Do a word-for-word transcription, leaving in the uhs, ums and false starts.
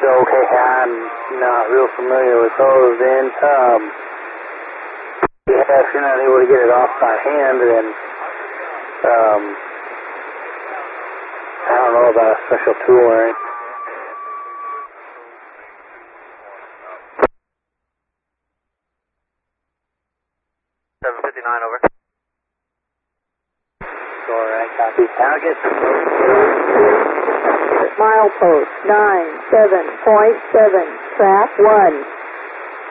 Okay, I'm not real familiar with those then. Um, yeah, if you're not able to get it off by hand, then um, I don't know about a special tool or anything. seven fifty-nine, over. Alright, copy. Target. Milepost nine seven point seven, track one.